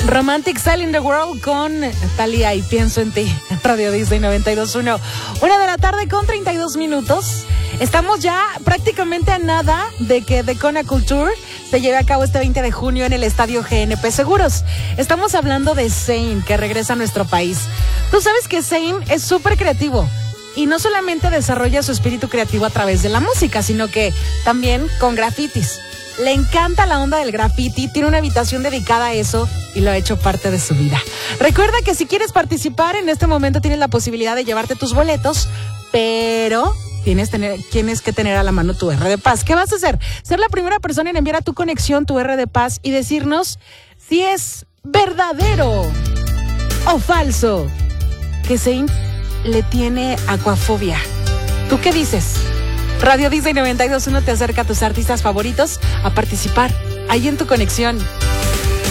Romantic Style in the World con Thalía y Pienso en ti. Radio Disney 92.1. 1:32 p.m. Estamos ya prácticamente a nada de que The Kona Culture se lleve a cabo este 20 de junio en el Estadio GNP Seguros. Estamos hablando de Zayn, que regresa a nuestro país. Tú sabes que Zayn es súper creativo y no solamente desarrolla su espíritu creativo a través de la música, sino que también con grafitis. Le encanta la onda del graffiti, tiene una habitación dedicada a eso y lo ha hecho parte de su vida. Recuerda que si quieres participar, en este momento tienes la posibilidad de llevarte tus boletos, pero tienes que tener a la mano tu R de Paz. ¿Qué vas a hacer? Ser la primera persona en enviar a tu conexión tu R de Paz y decirnos si es verdadero o falso que Zayn le tiene aquafobia. ¿Tú qué dices? Radio Disney 92.1 te acerca a tus artistas favoritos a participar ahí en tu conexión.